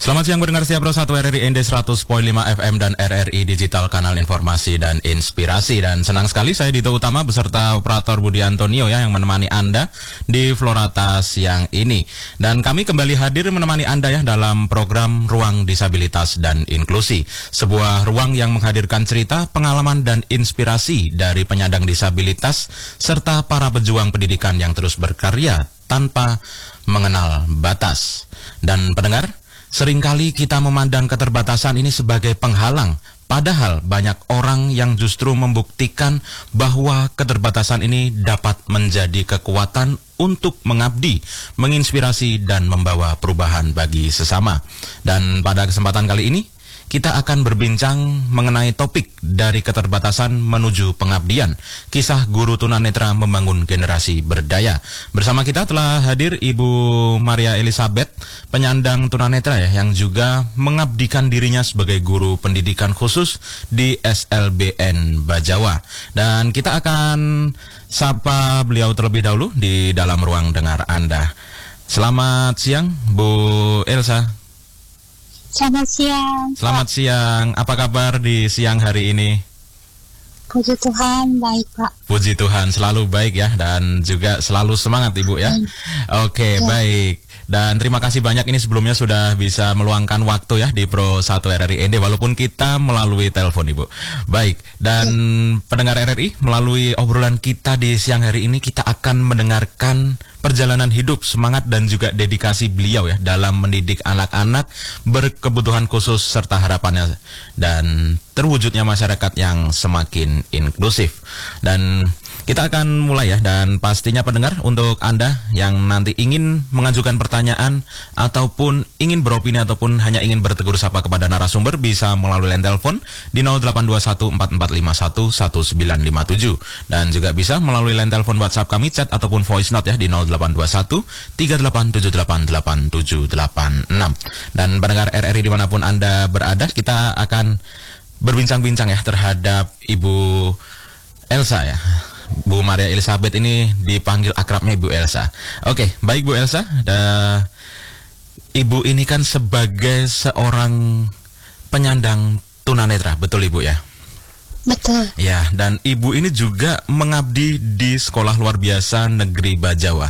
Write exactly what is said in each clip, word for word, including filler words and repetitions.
Selamat siang pendengar setia Pro satu R R I N D seratus koma lima F M dan R R I Digital Kanal Informasi dan Inspirasi. Dan senang sekali saya Dito Utama beserta operator Budi Antonio ya yang menemani Anda di Florata siang ini. Dan kami kembali hadir menemani Anda ya dalam program Ruang Disabilitas dan Inklusi. Sebuah ruang yang menghadirkan cerita, pengalaman dan inspirasi dari penyandang disabilitas serta para pejuang pendidikan yang terus berkarya tanpa mengenal batas. Dan pendengar, seringkali kita memandang keterbatasan ini sebagai penghalang, padahal banyak orang yang justru membuktikan bahwa keterbatasan ini dapat menjadi kekuatan untuk mengabdi, menginspirasi, dan membawa perubahan bagi sesama. Dan pada kesempatan kali ini, kita akan berbincang mengenai topik dari keterbatasan menuju pengabdian, kisah guru tunanetra membangun generasi berdaya. Bersama kita telah hadir Ibu Maria Elizabeth, penyandang tunanetra ya, yang juga mengabdikan dirinya sebagai guru pendidikan khusus di S L B N Bajawa. Dan kita akan sapa beliau terlebih dahulu di dalam ruang dengar Anda. Selamat siang, Bu Elsa. Selamat siang. Selamat siang. Apa kabar di siang hari ini? Puji Tuhan, baik Pak. Puji Tuhan, selalu baik ya, dan juga selalu semangat Ibu ya. Hmm. Oke, ya. Baik. Dan terima kasih banyak ini sebelumnya sudah bisa meluangkan waktu ya di Pro satu R R I N D walaupun kita melalui telepon Ibu. Baik, dan ya. Pendengar R R I, melalui obrolan kita di siang hari ini kita akan mendengarkan perjalanan hidup, semangat dan juga dedikasi beliau ya dalam mendidik anak-anak berkebutuhan khusus serta harapannya dan terwujudnya masyarakat yang semakin inklusif. Dan kita akan mulai ya, dan pastinya pendengar, untuk Anda yang nanti ingin mengajukan pertanyaan ataupun ingin beropini ataupun hanya ingin bertegur sapa kepada narasumber bisa melalui line telepon di nol delapan dua satu empat empat lima satu satu sembilan lima tujuh, dan juga bisa melalui line telepon WhatsApp kami, chat ataupun voice note ya di nol delapan dua satu tiga delapan tujuh delapan delapan tujuh delapan enam. Dan pendengar R R I dimanapun Anda berada, kita akan berbincang-bincang ya terhadap Ibu Elsa ya. Bu Maria Elizabeth ini dipanggil akrabnya Ibu Elsa. Oke, baik Bu Elsa. Da, Ibu ini kan sebagai seorang penyandang tunanetra, betul Ibu ya? Betul. Ya, dan Ibu ini juga mengabdi di Sekolah Luar Biasa Negeri Bajawa.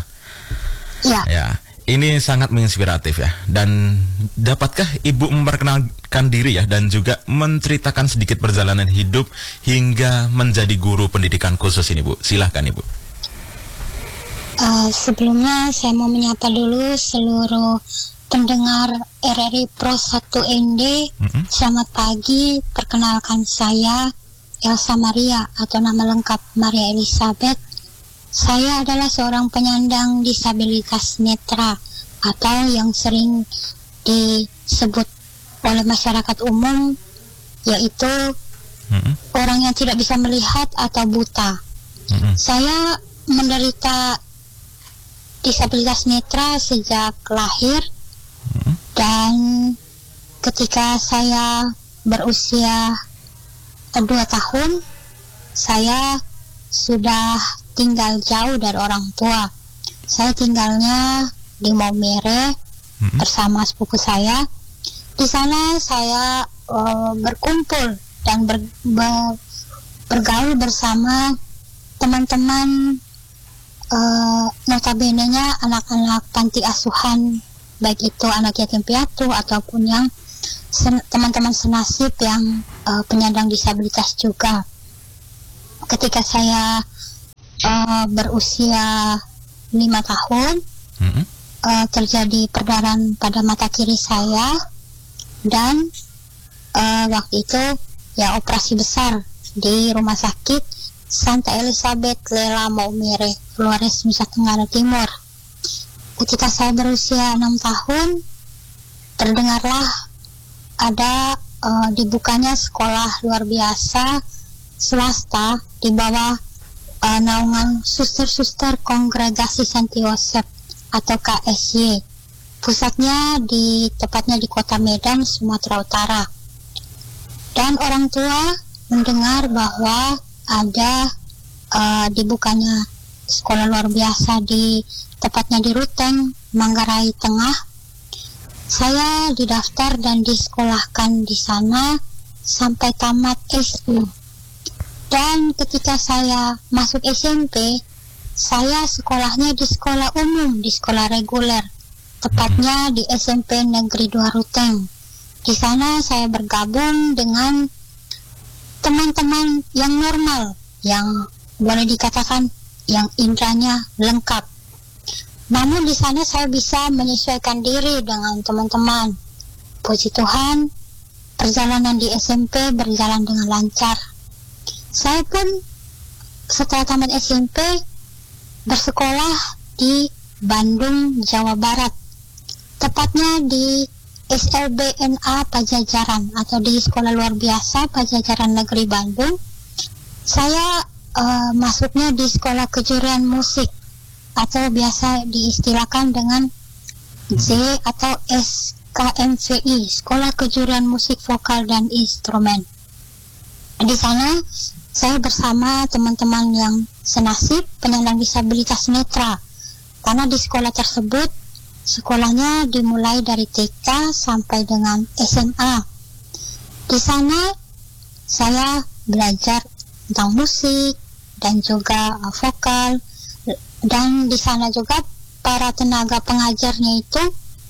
Ya. Ya. Ini sangat menginspiratif ya. Dan dapatkah Ibu memperkenalkan diri ya dan juga menceritakan sedikit perjalanan hidup hingga menjadi guru pendidikan khusus ini Bu? Silahkan Ibu. Uh, sebelumnya saya mau menyapa dulu seluruh pendengar R R I Pro satu N D. Mm-hmm. Selamat pagi, perkenalkan saya Elsa Maria atau nama lengkap Maria Elizabeth. Saya adalah seorang penyandang disabilitas netra atau yang sering disebut oleh masyarakat umum yaitu mm-hmm. orang yang tidak bisa melihat atau buta. Mm-hmm. Saya menderita disabilitas netra sejak lahir, mm-hmm. dan ketika saya berusia dua tahun saya sudah tinggal jauh dari orang tua. Saya tinggalnya di Maumere mm-hmm. bersama sepupu saya. Di sana saya uh, berkumpul dan ber, ber, bergaul bersama teman-teman, uh, notabene-nya anak-anak panti asuhan, baik itu anak yatim piatu ataupun yang sen, teman-teman senasib yang uh, penyandang disabilitas juga. Ketika saya Uh, berusia lima tahun, mm-hmm. uh, terjadi perdarahan pada mata kiri saya, dan uh, waktu itu ya operasi besar di Rumah Sakit Santa Elizabeth Lela Maumere, Flores, Nusa Tenggara Timur. Ketika saya berusia enam tahun, terdengarlah ada uh, dibukanya sekolah luar biasa swasta di bawah Uh, naungan suster-suster Kongregasi Santi Yosep atau K S Y. Pusatnya di tepatnya di Kota Medan, Sumatera Utara. Dan orang tua mendengar bahwa ada uh, dibukanya sekolah luar biasa di tepatnya di Ruteng, Manggarai Tengah. Saya didaftar dan disekolahkan di sana sampai tamat S D. Dan ketika saya masuk S M P, saya sekolahnya di sekolah umum, di sekolah reguler, tepatnya di S M P Negeri dua Ruteng. Di sana saya bergabung dengan teman-teman yang normal, yang boleh dikatakan yang indranya lengkap. Namun di sana saya bisa menyesuaikan diri dengan teman-teman. Puji Tuhan, perjalanan di S M P berjalan dengan lancar. Saya pun setelah tamat S M P bersekolah di Bandung, Jawa Barat, tepatnya di S L B N A Pajajaran atau di Sekolah Luar Biasa Pajajaran Negeri Bandung. Saya uh, masuknya di Sekolah Kejuruan Musik atau biasa diistilahkan dengan Z atau S K M V I, Sekolah Kejuruan Musik Vokal dan Instrumen. Di sana saya bersama teman-teman yang senasib penyandang disabilitas netra, karena di sekolah tersebut sekolahnya dimulai dari T K sampai dengan S M A. Di sana saya belajar tentang musik dan juga uh, vokal, dan di sana juga para tenaga pengajarnya itu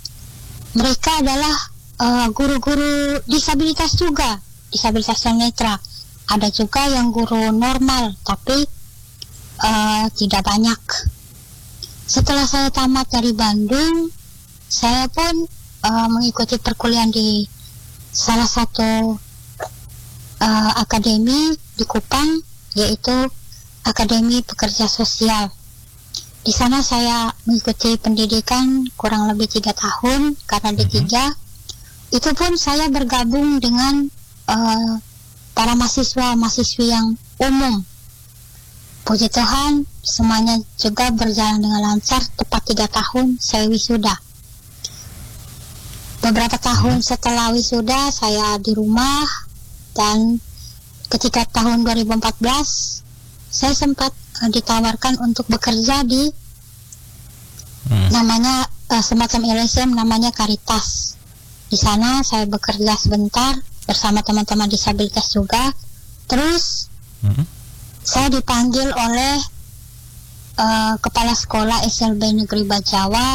mereka adalah uh, guru-guru disabilitas juga, disabilitas netra. Ada juga yang guru normal, tapi uh, tidak banyak. Setelah saya tamat dari Bandung, saya pun uh, mengikuti perkuliahan di salah satu uh, akademi di Kupang, yaitu Akademi Pekerja Sosial. Di sana saya mengikuti pendidikan kurang lebih tiga tahun, karena D tiga. Itu pun saya bergabung dengan uh, para mahasiswa-mahasiswi yang umum. Puji Tuhan, semuanya juga berjalan dengan lancar. Tepat tiga tahun saya wisuda. Beberapa tahun setelah wisuda saya di rumah, dan ketika tahun dua ribu empat belas saya sempat uh, ditawarkan untuk bekerja di hmm. namanya uh, semacam L S M, namanya Caritas. Di sana saya bekerja sebentar bersama teman-teman disabilitas juga. Terus hmm. saya dipanggil oleh uh, kepala sekolah S L B Negeri Bajawa.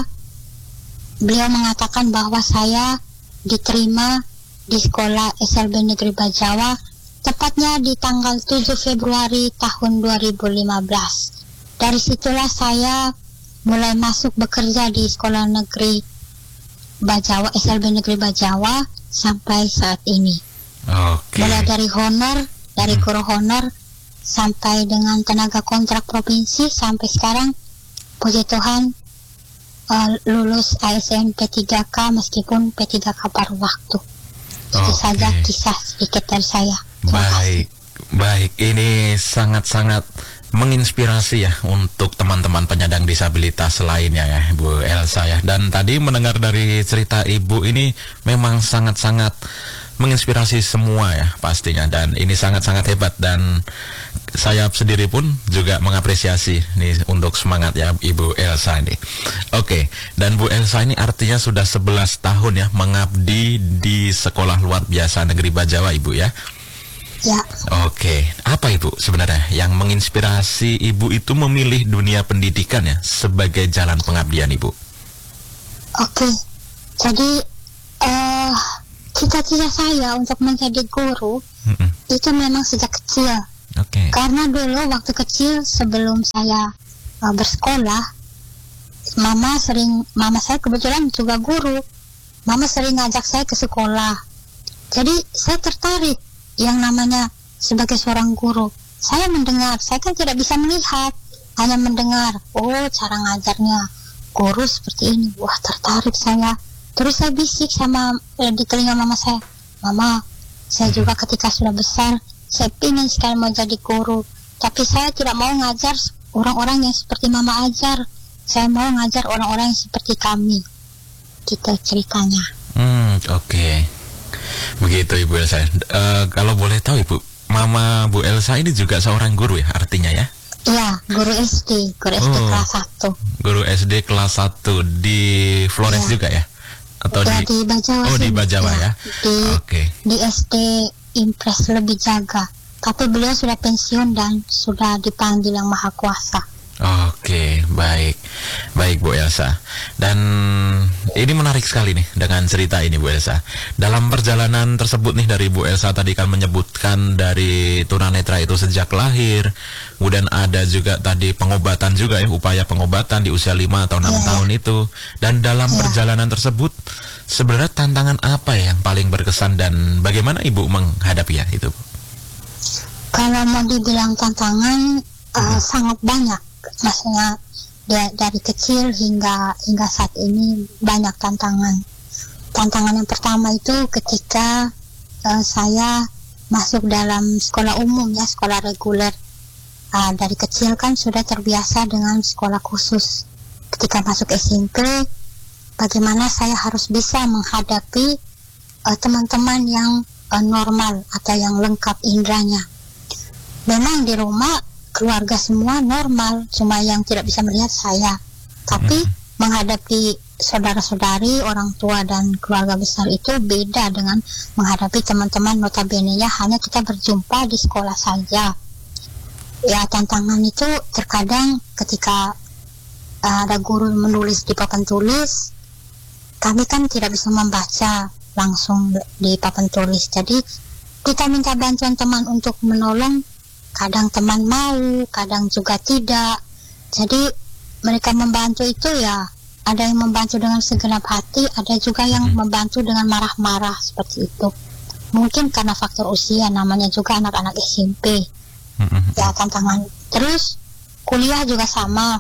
Beliau mengatakan bahwa saya diterima di sekolah S L B Negeri Bajawa, tepatnya di tanggal tujuh Februari tahun dua ribu lima belas. Dari situlah saya mulai masuk bekerja di sekolah negeri Bajawa, S L B Negeri Bajawa, sampai saat ini. Okay. Mulai dari honor, dari hmm. guru honor, sampai dengan tenaga kontrak provinsi, sampai sekarang puji Tuhan uh, lulus A S N P tiga K meskipun P tiga K paruh waktu. Itu okay. saja kisah sedikit dari saya. Terima baik, kasih. Baik. Ini sangat-sangat menginspirasi ya untuk teman-teman penyandang disabilitas lainnya ya, Bu Elsa ya. Dan tadi mendengar dari cerita Ibu ini memang sangat-sangat menginspirasi semua ya pastinya, dan ini sangat-sangat hebat, dan saya sendiri pun juga mengapresiasi nih untuk semangat ya Ibu Elsa ini. Oke, dan Bu Elsa ini artinya sudah sebelas tahun ya mengabdi di Sekolah Luar Biasa Negeri Bajawa, Ibu ya. Ya. Oke, apa Ibu sebenarnya yang menginspirasi Ibu itu memilih dunia pendidikan ya sebagai jalan pengabdian Ibu? Oke, jadi uh, cita-cita saya untuk menjadi guru mm-mm. itu memang sejak kecil. Okay. Karena dulu waktu kecil sebelum saya uh, bersekolah, mama sering, mama saya kebetulan juga guru, mama sering ngajak saya ke sekolah. Jadi saya tertarik yang namanya sebagai seorang guru. Saya mendengar, saya kan tidak bisa melihat, hanya mendengar, oh cara ngajarnya guru seperti ini, wah tertarik saya. Terus saya bisik sama eh, di telinga mama saya, mama, saya juga ketika sudah besar, saya ingin sekali mau jadi guru, tapi saya tidak mau ngajar orang-orang yang seperti mama ajar, saya mau ngajar orang-orang yang seperti kami. Gitu ceritanya. Hmm, oke. Okay. Begitu Ibu Elsa. Uh, kalau boleh tahu Ibu, Mama Bu Elsa ini juga seorang guru ya artinya ya? Iya, guru S D, guru S D oh, kelas satu. Guru S D kelas satu di Flores ya. Juga ya? Atau ya, di, di Bajawa. Oh, di Bajawa ya. ya? Di, Oke. Di S D Impres Lebih Jaga. Tapi beliau sudah pensiun dan sudah dipanggil Yang Maha Kuasa. Oke, baik. Baik Bu Elsa. Dan ini menarik sekali nih dengan cerita ini Bu Elsa. Dalam perjalanan tersebut nih dari Bu Elsa tadi kan menyebutkan dari tunanetra itu sejak lahir. Kemudian ada juga tadi pengobatan juga ya, upaya pengobatan di usia lima atau enam yeah. tahun itu. Dan dalam yeah. perjalanan tersebut sebenarnya tantangan apa ya yang paling berkesan dan bagaimana Ibu menghadapi ya itu? Kalau mau dibilang tantangan uh, hmm. sangat banyak. Maksudnya da- dari kecil hingga hingga saat ini banyak tantangan. Tantangan yang pertama itu ketika uh, saya masuk dalam sekolah umum ya, sekolah reguler. Uh, dari kecil kan sudah terbiasa dengan sekolah khusus. Ketika masuk S M P, bagaimana saya harus bisa menghadapi uh, teman-teman yang uh, normal atau yang lengkap indranya. Memang di rumah keluarga semua normal, cuma yang tidak bisa melihat saya. Tapi hmm. menghadapi saudara-saudari, orang tua dan keluarga besar itu beda dengan menghadapi teman-teman notabene-nya hanya kita berjumpa di sekolah saja. Ya, tantangan itu terkadang ketika uh, ada guru menulis di papan tulis, kami kan tidak bisa membaca langsung di papan tulis. Jadi kita minta bantuan teman untuk menolong. Kadang teman mau, kadang juga tidak. Jadi mereka membantu itu ya, ada yang membantu dengan segenap hati, ada juga yang hmm. membantu dengan marah-marah seperti itu. Mungkin karena faktor usia, namanya juga anak-anak S M P. Hmm. Ya, tantangan. Terus kuliah juga sama.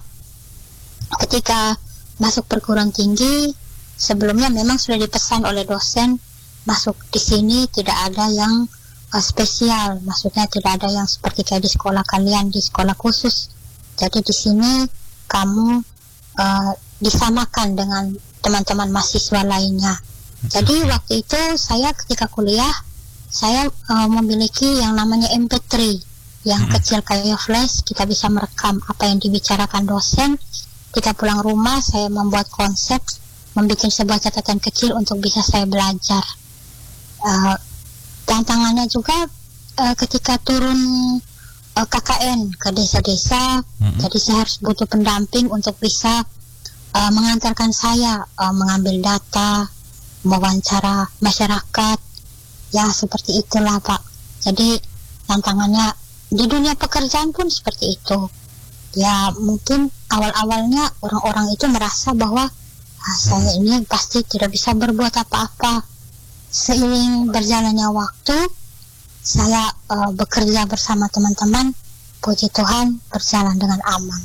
Ketika masuk perguruan tinggi, sebelumnya memang sudah dipesan oleh dosen, masuk di sini tidak ada yang Uh, spesial, maksudnya tidak ada yang seperti kayak di sekolah kalian, di sekolah khusus. Jadi di sini kamu uh, disamakan dengan teman-teman mahasiswa lainnya. Jadi waktu itu saya ketika kuliah, saya uh, memiliki yang namanya M P tiga yang hmm. kecil kayak flash, kita bisa merekam apa yang dibicarakan dosen. Kita pulang rumah, saya membuat konsep, membuat sebuah catatan kecil untuk bisa saya belajar. Uh, Tantangannya juga uh, ketika turun uh, K K N ke desa-desa, mm-hmm. jadi saya harus butuh pendamping untuk bisa uh, mengantarkan saya uh, mengambil data, mewawancara masyarakat, ya seperti itulah Pak. Jadi tantangannya di dunia pekerjaan pun seperti itu. Ya mungkin awal-awalnya orang-orang itu merasa bahwa ah, saya ini pasti tidak bisa berbuat apa-apa. Seiring berjalannya waktu, saya uh, bekerja bersama teman-teman, puji Tuhan berjalan dengan aman.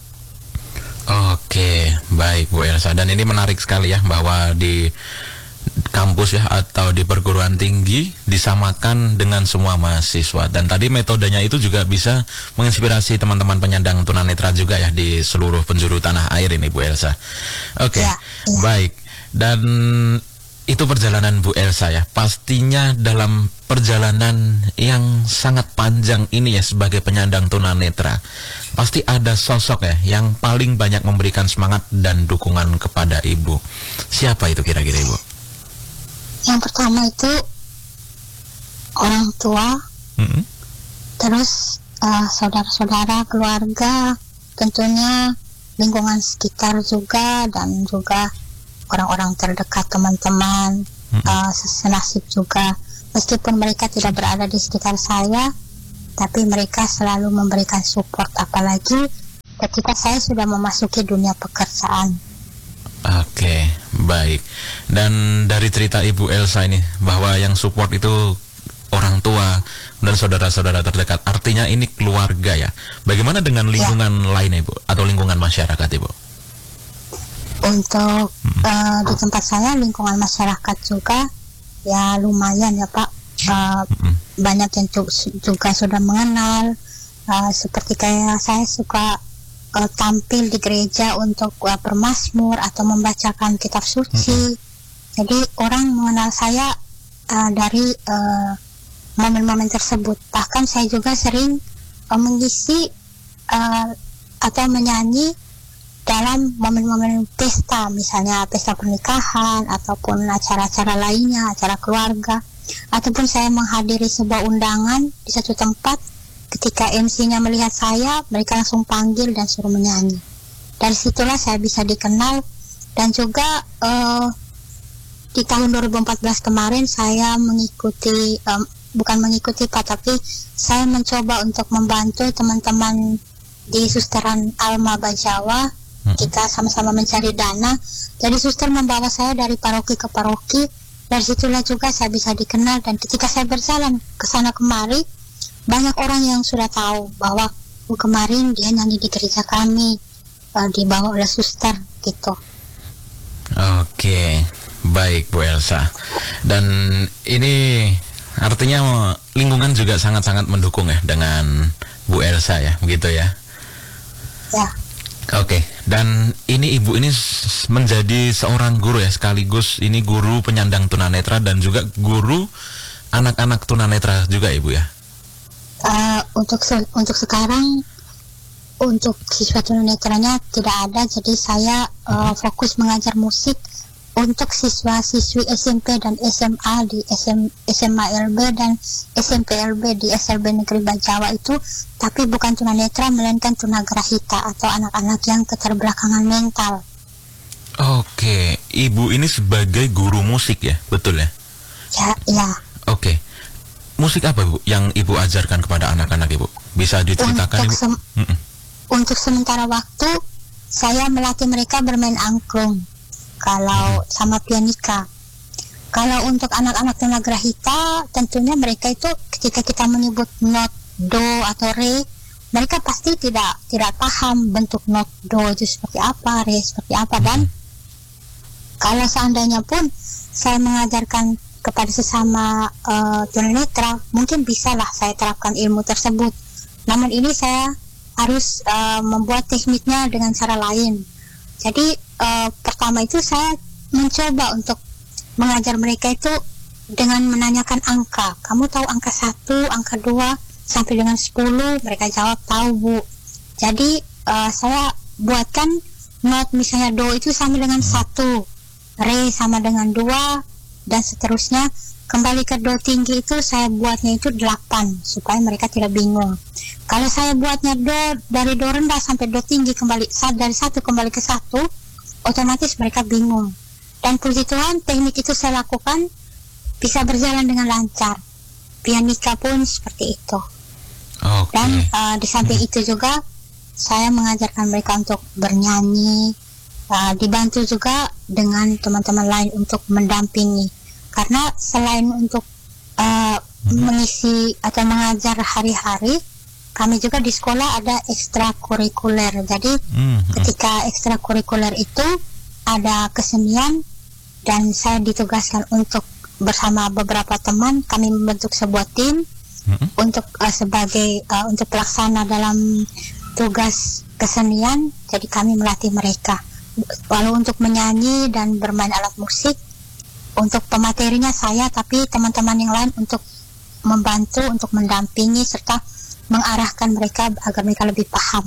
Oke, baik Bu Elsa. Dan ini menarik sekali ya, bahwa di kampus ya atau di perguruan tinggi disamakan dengan semua mahasiswa. Dan tadi metodenya itu juga bisa menginspirasi teman-teman penyandang tunanetra juga ya di seluruh penjuru tanah air ini Bu Elsa. Oke, ya, ya. Baik. Dan itu perjalanan Bu Elsa ya. Pastinya dalam perjalanan yang sangat panjang ini ya sebagai penyandang tunanetra, pasti ada sosok ya yang paling banyak memberikan semangat dan dukungan kepada Ibu. Siapa itu kira-kira Ibu? Yang pertama itu orang tua, mm-hmm. terus uh, saudara-saudara, keluarga, tentunya lingkungan sekitar juga, dan juga orang-orang terdekat, teman-teman, mm-hmm. uh, senasib juga. Meskipun mereka tidak berada di sekitar saya, tapi mereka selalu memberikan support, apalagi ketika saya sudah memasuki dunia pekerjaan. Oke, baik. Dan dari cerita Ibu Elsa ini, bahwa yang support itu orang tua dan saudara-saudara terdekat, artinya ini keluarga ya. Bagaimana dengan lingkungan ya. lain Ibu, atau lingkungan masyarakat Ibu? Untuk hmm. uh, di tempat saya lingkungan masyarakat juga ya lumayan ya Pak, uh, hmm. banyak yang juga sudah mengenal, uh, seperti kayak saya suka uh, tampil di gereja untuk uh, bermazmur atau membacakan kitab suci. hmm. Jadi orang mengenal saya uh, dari uh, momen-momen tersebut. Bahkan saya juga sering uh, mengisi uh, atau menyanyi dalam momen-momen pesta, misalnya pesta pernikahan ataupun acara-acara lainnya, acara keluarga, ataupun saya menghadiri sebuah undangan di satu tempat. Ketika M C-nya melihat saya, mereka langsung panggil dan suruh menyanyi. Dari situlah saya bisa dikenal. Dan juga uh, di tahun dua ribu empat belas kemarin saya mengikuti, um, bukan mengikuti Pak, tapi saya mencoba untuk membantu teman-teman di Susteran Alma Bajawa. Kita sama-sama mencari dana. Jadi suster membawa saya dari paroki ke paroki. Dari situlah juga saya bisa dikenal. Dan ketika saya berjalan ke sana kemari, banyak orang yang sudah tahu bahwa oh, kemarin dia nyanyi di gereja kami, uh, dibawa oleh suster gitu. Oke, baik Bu Elsa. Dan ini artinya lingkungan juga sangat-sangat mendukung ya dengan Bu Elsa ya, begitu ya? Ya. Oke, dan ini ibu ini menjadi seorang guru ya, sekaligus ini guru penyandang tunanetra dan juga guru anak-anak tunanetra juga ibu ya? Uh, untuk se untuk sekarang untuk siswa tunanetranya tidak ada, jadi saya uh, fokus mengajar musik untuk siswa-siswi S M P dan S M A di S M, S M A L B dan S M P L B di S L B Negeri Bajawa itu, tapi bukan tunanetra melainkan tunagrahita atau anak-anak yang keterbelakangan mental. Oke, ibu ini sebagai guru musik ya, betul ya? Ya, ya. Oke, musik apa bu yang ibu ajarkan kepada anak-anak ibu? Bisa diceritakan untuk ibu? Sem untuk sementara waktu saya melatih mereka bermain angklung. Kalau sama pianika. Kalau untuk anak-anak tunagrahita, tentunya mereka itu ketika kita menyebut not do atau re, mereka pasti tidak tidak paham bentuk not do itu seperti apa, re seperti apa. Dan kalau seandainya pun saya mengajarkan kepada sesama uh, tunanetra, mungkin bisalah saya terapkan ilmu tersebut. Namun ini saya harus uh, membuat tekniknya dengan cara lain. Jadi uh, pertama itu saya mencoba untuk mengajar mereka itu dengan menanyakan angka. Kamu tahu angka satu, angka dua, sampai dengan sepuluh? Mereka jawab tahu bu. Jadi uh, saya buatkan not misalnya do itu sama dengan satu, re sama dengan dua, dan seterusnya. Kembali ke do tinggi itu saya buatnya itu delapan supaya mereka tidak bingung. Kalau saya buatnya do dari do rendah sampai do tinggi kembali dari satu kembali ke satu, otomatis mereka bingung. Dan puji Tuhan teknik itu saya lakukan bisa berjalan dengan lancar. Pianika pun seperti itu. Okay. Dan uh, di samping itu juga saya mengajarkan mereka untuk bernyanyi, uh, dibantu juga dengan teman-teman lain untuk mendampingi. Karena selain untuk uh, mengisi atau mengajar hari-hari, kami juga di sekolah ada ekstrakurikuler. Jadi mm-hmm. ketika ekstrakurikuler itu ada kesenian dan saya ditugaskan untuk bersama beberapa teman kami membentuk sebuah tim mm-hmm. untuk uh, sebagai uh, untuk pelaksana dalam tugas kesenian. Jadi kami melatih mereka. Lalu untuk menyanyi dan bermain alat musik, untuk pematerinya saya, tapi teman-teman yang lain untuk membantu, untuk mendampingi serta mengarahkan mereka agar mereka lebih paham.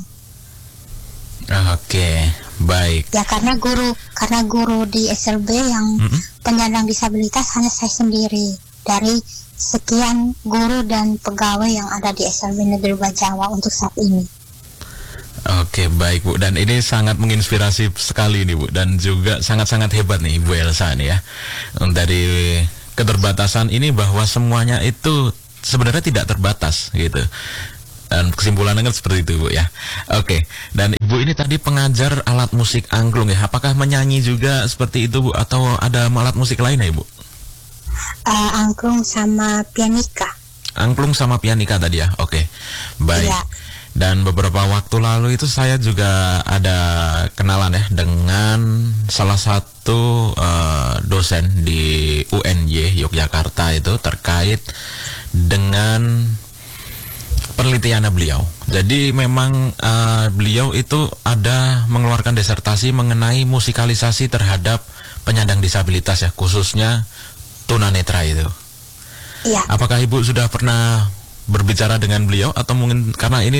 Oke, baik. Ya karena guru, karena guru di S L B yang mm-hmm. penyandang disabilitas hanya saya sendiri dari sekian guru dan pegawai yang ada di S L B Negeri Bajawa untuk saat ini. Oke, baik Bu, dan ini sangat menginspirasi sekali nih Bu, dan juga sangat-sangat hebat nih Bu Elsa nih ya. Dari keterbatasan ini bahwa semuanya itu sebenarnya tidak terbatas gitu. Dan kesimpulannya kan seperti itu Bu ya. Oke, dan Ibu ini tadi pengajar alat musik angklung ya. Apakah menyanyi juga seperti itu Bu, atau ada alat musik lain ya Ibu? Uh, angklung sama pianika. Angklung sama pianika tadi ya. Oke, baik. Iya. Dan beberapa waktu lalu itu saya juga ada kenalan ya dengan salah satu uh, dosen di U N Y Yogyakarta itu terkait dengan penelitiannya beliau. Jadi memang uh, beliau itu ada mengeluarkan disertasi mengenai musikalisasi terhadap penyandang disabilitas ya, khususnya tunanetra itu. Iya. Apakah Ibu sudah pernah berbicara dengan beliau atau mungkin karena ini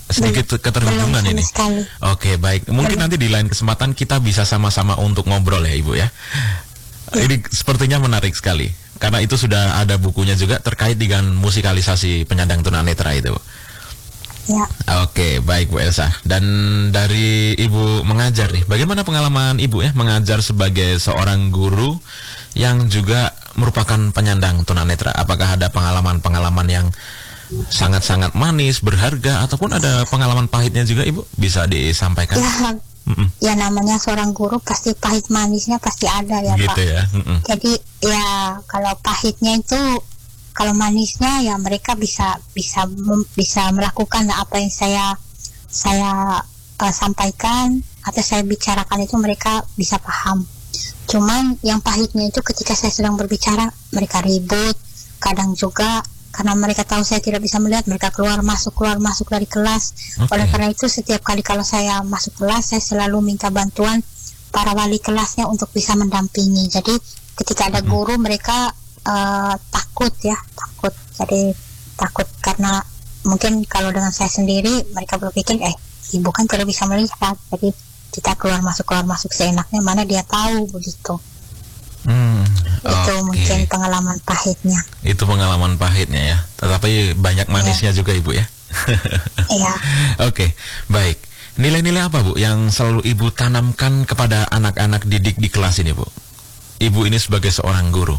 sedikit belum, keterhubungan belum sama ini. sekali. Oke, baik. Mungkin Belum. nanti di lain kesempatan kita bisa sama-sama untuk ngobrol ya, Ibu ya. Ya. Ini sepertinya menarik sekali. Karena itu sudah ada bukunya juga terkait dengan musikalisasi penyandang tunanetra itu. Ya. Oke, baik Bu Elsa. Dan dari Ibu mengajar nih, bagaimana pengalaman Ibu ya mengajar sebagai seorang guru yang juga merupakan penyandang tunanetra? Apakah ada pengalaman-pengalaman yang sangat-sangat manis, berharga, ataupun ada pengalaman pahitnya juga, Ibu? Bisa disampaikan? Ya, Mm-mm. ya namanya seorang guru pasti pahit manisnya pasti ada ya Gitu Pak. ya. Mm-mm. Jadi ya kalau pahitnya itu, kalau manisnya ya mereka bisa bisa mem- bisa melakukan apa yang saya saya uh, sampaikan atau saya bicarakan itu mereka bisa paham. Cuman yang pahitnya itu ketika saya sedang berbicara mereka ribut, kadang juga karena mereka tahu saya tidak bisa melihat, mereka keluar masuk keluar masuk dari kelas. Okay. Oleh karena itu setiap kali kalau saya masuk kelas saya selalu minta bantuan para wali kelasnya untuk bisa mendampingi. Jadi ketika ada guru mereka Uh, takut ya takut jadi takut karena mungkin kalau dengan saya sendiri mereka berpikir eh ibu kan tidak bisa melihat, jadi kita keluar masuk keluar masuk seenaknya, mana dia tahu begitu. Hmm, Itu oke. mungkin pengalaman pahitnya. Itu pengalaman pahitnya ya. Tetapi banyak manisnya juga Ibu ya. Iya. Oke, baik. Nilai-nilai apa Bu yang selalu Ibu tanamkan kepada anak-anak didik di kelas ini Bu? Ibu ini sebagai seorang guru.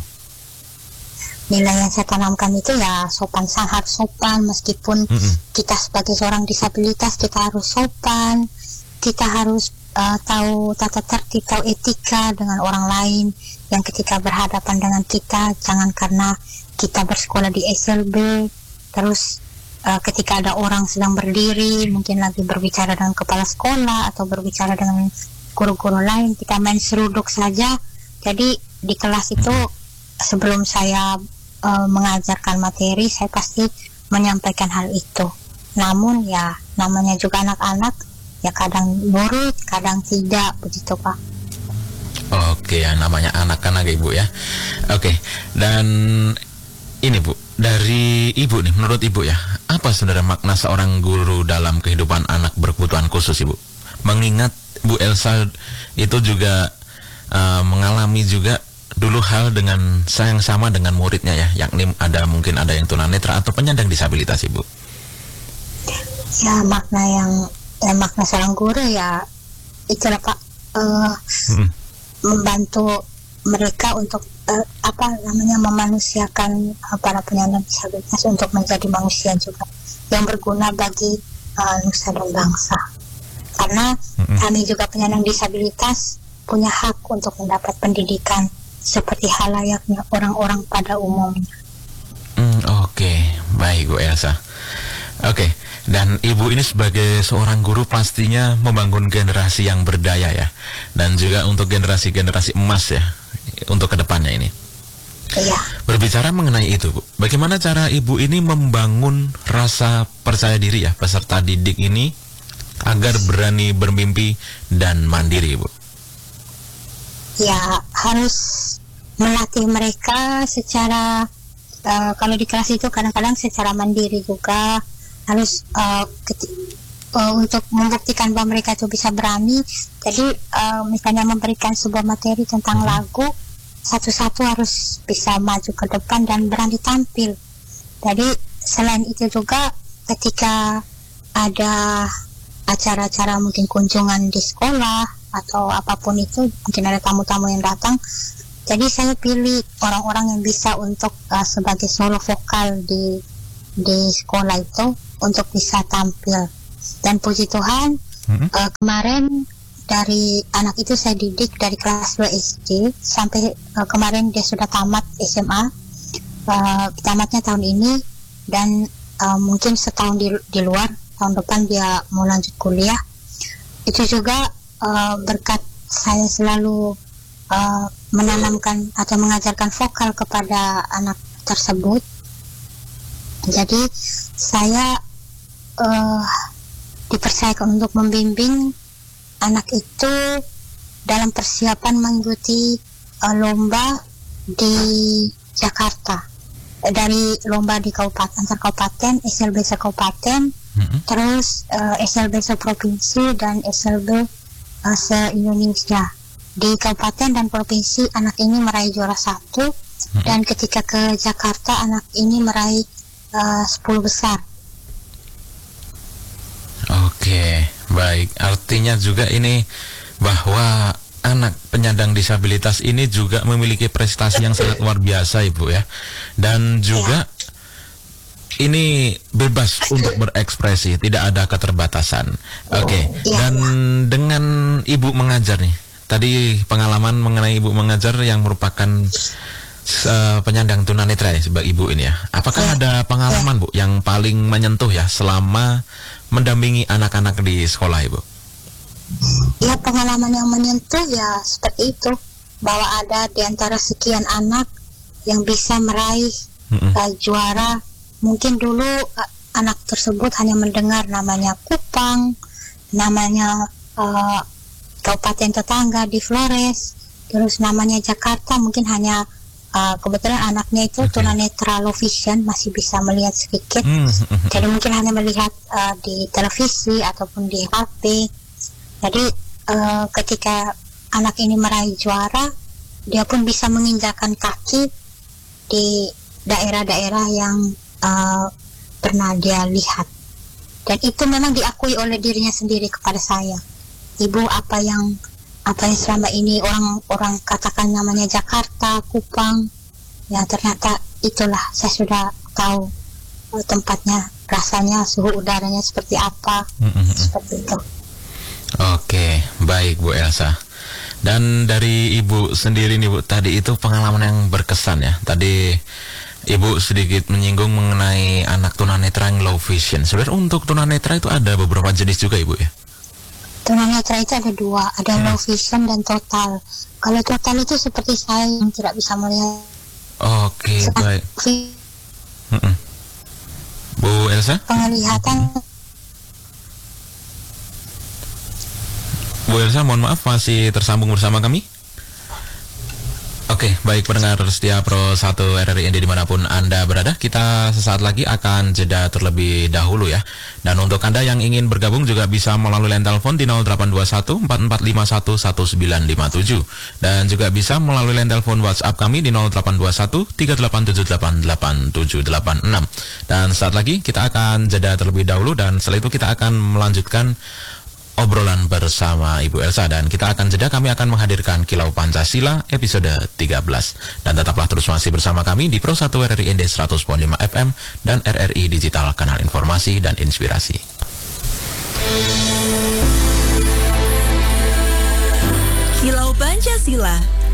Nilai yang saya tanamkan itu ya sopan sangat sopan, meskipun Mm-mm. kita sebagai seorang disabilitas kita harus sopan, kita harus uh, tahu tata tertib, tahu etika dengan orang lain yang ketika berhadapan dengan kita. Jangan karena kita bersekolah di S L B terus uh, ketika ada orang sedang berdiri mungkin lagi berbicara dengan kepala sekolah atau berbicara dengan guru-guru lain, kita main seruduk saja. Jadi di kelas itu sebelum saya uh, mengajarkan materi saya pasti menyampaikan hal itu. Namun ya namanya juga anak-anak, ya kadang nurut kadang tidak begitu Pak. Oke, ya namanya anak-anak Ibu ya. Oke, dan ini Bu, dari Ibu nih, menurut Ibu ya, apa sebenarnya makna seorang guru dalam kehidupan anak berkebutuhan khusus Ibu? Mengingat Bu Elsa itu juga uh, mengalami juga dulu hal dengan yang sama dengan muridnya ya, yakni ada mungkin ada yang tunanetra atau penyandang disabilitas Ibu. Ya makna yang ya, makna seorang guru ya itulah Pak, uh, Hmm. membantu mereka untuk uh, apa namanya memanusiakan uh, para penyandang disabilitas untuk menjadi manusia juga yang berguna bagi uh, nusa dan bangsa. Karena Mm-mm. kami juga penyandang disabilitas punya hak untuk mendapat pendidikan seperti halayaknya orang-orang pada umumnya. Hmm, Oke, baik Bu Elsa. Oke, dan Ibu ini sebagai seorang guru pastinya membangun generasi yang berdaya ya, dan juga untuk generasi-generasi emas ya, untuk kedepannya ini. Iya. Berbicara mengenai itu Bu, bagaimana cara Ibu ini membangun rasa percaya diri ya peserta didik ini agar berani bermimpi dan mandiri Bu? Ya harus melatih mereka secara uh, kalau di kelas itu kadang-kadang secara mandiri juga harus uh, keti- uh, untuk membuktikan bahwa mereka itu bisa berani. Jadi uh, misalnya memberikan sebuah materi tentang lagu, satu-satu harus bisa maju ke depan dan berani tampil. Jadi selain itu juga ketika ada acara-acara mungkin kunjungan di sekolah atau apapun itu, mungkin ada tamu-tamu yang datang, jadi saya pilih orang-orang yang bisa untuk uh, sebagai solo vokal di di sekolah itu untuk bisa tampil. Dan puji Tuhan, Mm-hmm. uh, kemarin dari anak itu saya didik dari kelas dua S D sampai uh, kemarin dia sudah tamat S M A, uh, tamatnya tahun ini, dan uh, mungkin setahun di, di luar, tahun depan dia mau lanjut kuliah. Itu juga uh, berkat saya selalu uh, menanamkan atau mengajarkan vokal kepada anak tersebut. Jadi saya uh, dipercayakan untuk membimbing anak itu dalam persiapan mengikuti uh, lomba di Jakarta, dari lomba di kabupaten antar kabupaten, S L B sekabupaten, mm-hmm. terus uh, S L B seprovinsi dan S L B uh, se-Indonesia. Di kabupaten dan provinsi anak ini meraih juara satu, mm-hmm. dan ketika ke Jakarta anak ini meraih uh, sepuluh besar. Oke, baik. Artinya juga ini bahwa anak penyandang disabilitas ini juga memiliki prestasi yang sangat luar biasa, Ibu ya. Dan juga ini bebas untuk berekspresi, tidak ada keterbatasan. Oke, dan dengan Ibu mengajar nih, tadi pengalaman mengenai Ibu mengajar yang merupakan uh, penyandang tunanetra ya, sebagai Ibu ini ya. Apakah ada pengalaman, Bu, yang paling menyentuh ya selama mendampingi anak-anak di sekolah, Ibu? Ya, pengalaman yang menyentuh ya seperti itu, bahwa ada di antara sekian anak yang bisa meraih mm-hmm. uh, juara. Mungkin dulu uh, anak tersebut hanya mendengar namanya Kupang, namanya uh, kabupaten tetangga di Flores, terus namanya Jakarta, mungkin hanya uh, kebetulan anaknya itu okay. tunanetra low vision, masih bisa melihat sedikit, mm-hmm. jadi mungkin hanya melihat uh, di televisi ataupun di H P. Jadi uh, ketika anak ini meraih juara, dia pun bisa menginjakan kaki di daerah-daerah yang uh, pernah dia lihat. Dan itu memang diakui oleh dirinya sendiri kepada saya. Ibu, apa yang apa yang selama ini orang-orang katakan namanya Jakarta, Kupang, ya ternyata itulah, saya sudah tahu uh, tempatnya, rasanya, suhu udaranya seperti apa, mm-hmm. seperti itu. Oke, baik Bu Elsa. Dan dari Ibu sendiri nih Bu, tadi itu pengalaman yang berkesan ya. Tadi Ibu sedikit menyinggung mengenai anak tunanetra yang low vision. Sebenarnya untuk tunanetra itu ada beberapa jenis juga Ibu ya? Tunanetra itu ada dua, ada hmm. low vision dan total. Kalau total itu seperti saya yang tidak bisa melihat. Oke, baik. Mm-mm. Bu Elsa? Penglihatan. Bu Elsa, mohon maaf masih tersambung bersama kami. Oke, baik pendengar setia Pro satu R R I N D dimanapun Anda berada, kita sesaat lagi akan jeda terlebih dahulu ya. Dan untuk Anda yang ingin bergabung juga bisa melalui line telepon di nol delapan dua satu empat empat lima satu satu sembilan lima tujuh. Dan juga bisa melalui line telepon WhatsApp kami di nol delapan dua satu tiga delapan tujuh delapan delapan tujuh delapan enam. Dan saat lagi kita akan jeda terlebih dahulu, dan setelah itu kita akan melanjutkan obrolan bersama Ibu Elsa, dan kita akan jeda, kami akan menghadirkan Kilau Pancasila episode tiga belas. Dan tetaplah terus masih bersama kami di Pro satu R R I N D seratus koma lima F M dan R R I Digital, kanal informasi dan inspirasi. Kilau Pancasila,